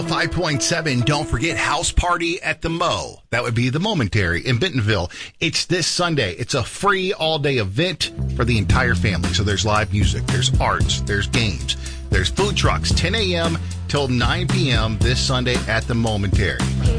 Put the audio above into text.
5.7, don't forget House Party at the Mo. That would be the Momentary in Bentonville. It's this Sunday. It's a free all-day event for the entire family. So there's live music, there's arts, there's games, there's food trucks, 10 a.m. till 9 p.m. this Sunday at the Momentary.